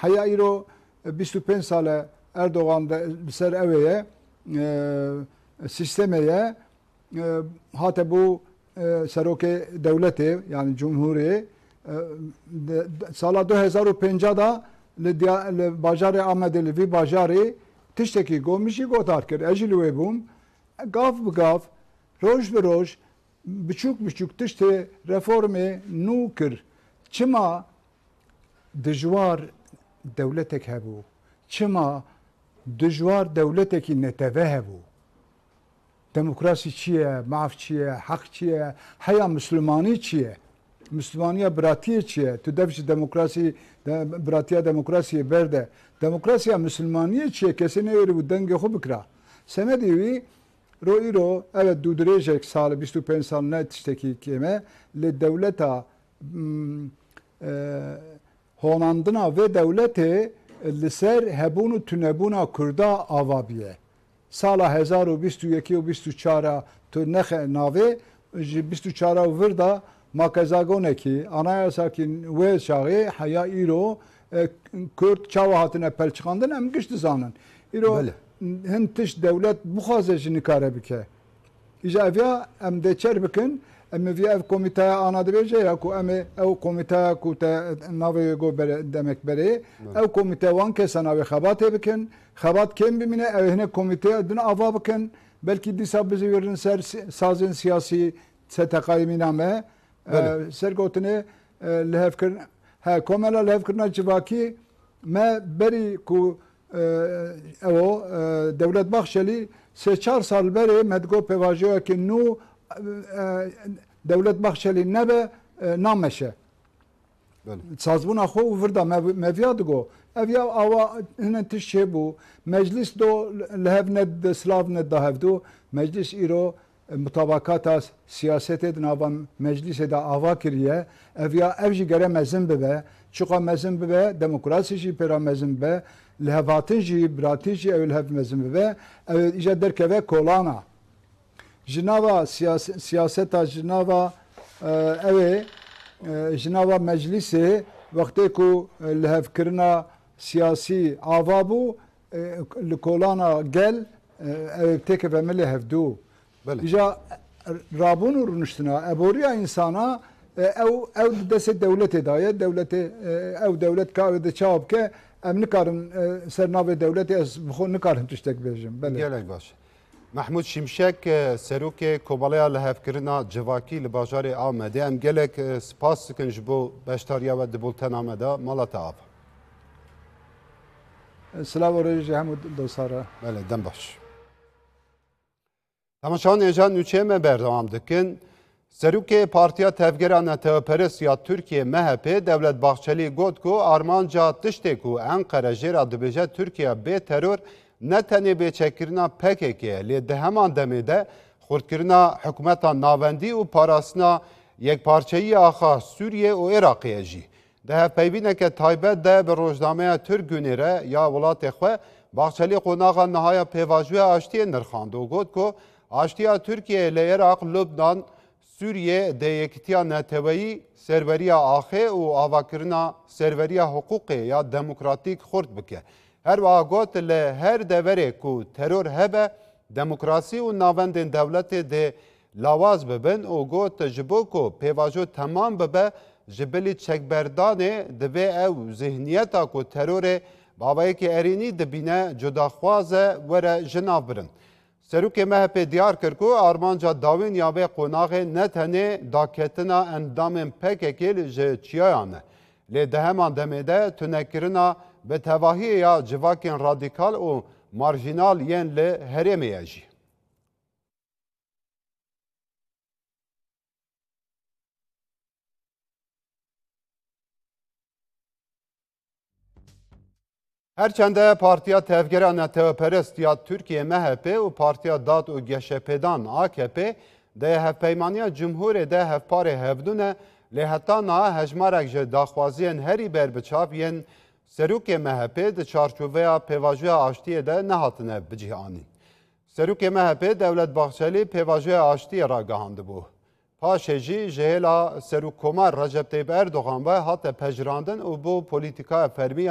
Heya îro 25 sale Erdoğan ser eveye sistemeye hate bu seroke devleti yani Cumhuri sala 2050'da li bajarê Amedê li vî bajarê tiştekî gomişî gotar kir. Ez jî li wê bûm. Gav bi gav, roj bi roj, biçûk tiştê reformê nû kir. Çima dijwar dewletek hebû? Çima dijwar dewletekî neteve hebû? Demokrasî çi ye? Maf çi ye? Heq çi ye? Heya Müslümanî çi ye? Müslümaniya biratiyê çi ye? Tu dev ji demokrasî biratiya demokrasiyê berde. Demokrasiya Müslümaniyê çi ye? Kesê neyêrî bû dengê xwe bikira. Semedî wî ro îro evet dû dirêjek sal 25 sal ne tiştekî kême li dewleta honandina vê dewletê li ser hebûn û tunebûna Kurda ava biye. Sala 2021 û 24 tu nexe navê ji 24 vir da makezagonekî anayasakî wê çaxê heya îro Kurd çawa hatine pelçixandin em giş dizanin. İro hin tiş dewlet bixwaze jî nikare bike. İja ev em dê çer bikin em vî ev komîteya ana dibêje ya ku em ew komîteya ku te navê go demek berê ew komîte wan kesan navê xebatê bikin xebat kêm bimîne ew hinek komîteya din ava bikin belkî dîsa bizîvirin ser sazên siyasî seteqayî mîna me sergotinê lihevkirin komela lihevkirina civakî me berî ku ew Devlet Bahçeli 3-4 sal berê me digot pêvajiyekî nû Devlet Bahçeli nebe nameşe. Sazbûna xwe û vir da meviya digo. Ev ya awa hinek tiş çêbû. Meclis do li hev ne silav ne da hevdû. Meclis îro mutabakata siyasetê di nava meclisê de ava kiriye. Ev jî gere mezin bibe. Çiqa mezin bibe, demokrasî jî pêra mezin bibe. Li hevatin jî, biratî jî ew li hev mezin bibe. Ew îja derkeve kolana. Jinava siyaseta jinava evê jinava meclisê wextê ku li hevkirina siyasî ava bû li kolana gel ew têkeve me lê hevdû. İja rabûn û rûniştina eboriya insana ew di destê dewletê daye dewletê ew dewlet ka ew de çawa bike em nikarin ser navê dewletê ez bi xwe nikarim tiştek bêjim. Gelek baş. Mahmud Şimşek serokê Kobalaya lihevkirina civakî li bajarê Amedê em gelek spas dikin ji bo beşdariya we di bultena me de mala te av. Silav û rêjî hemû dostara. Bele dem baş. Temaşan êjan nûçeyê me berdewam dikin. Serokê Partiya Tevgera Neteweperest ya Tirkiye MHP Devlet Bahçeli got ku armanca tiştê ku Enqere jêra dibêje Tirkiye bê teror ne tenê bêçekirina PKK lê di heman demê de xurtkirina hikûmeta navendî û parastina yekparçeyiya axa Sûriye û Iraqê jî. Di hevpeyvîneke taybet de bi rojnameya Tirk Günê re ya welatê xwe Bahçeli qonaxa nihaya pêvajoya aştiyê nirxand û got ku aştiya Tirkiye lê Iraq, Lubnan, Sûriye de yekîtiya neteweyî serveriya axê û avakirina serveriya hiqûqê ya demokratîk xurt bike. Her wiha got li her deverê ku teror hebe demokrasî û navendên dewletê de lawaz bibin û got ji bo ku pêvajo temam bibe ji bilî çekberdanê divê ew zihniyeta ku terorê bavayekî erînî dibîne cudaxwaze were ji nav birin. Serokê MHP diyar kir ku armanca dawîn ya vê qonaxê ne tenê daketina endamên PKK ji çiyayan e. Lê di heman demê de tunekirina bi tevahiyê ya civakên radîkal û marjînal yên li herêmê ye jî. Herçende Partiya Tevgera Neteweperest ya Tirkiye MHP û Partiya Dad û Geşepêdan AKP de hevpeymaniya Cumhurê de hevparê hevdûne lê heta niha hejmarek ji daxwaziyên herî berbiçav yên serokê MHP di çarçoveya pêvajoya aştiyê de nehatine bicîhanîn. Serokê MHP Devlet Bahçeli pêvajoya aştiyê ragihandibû. Paşê jî ji hêla Serokkomar Recep Tayyip Erdogan ve hate pejirandin û bo polîtikaya fermiya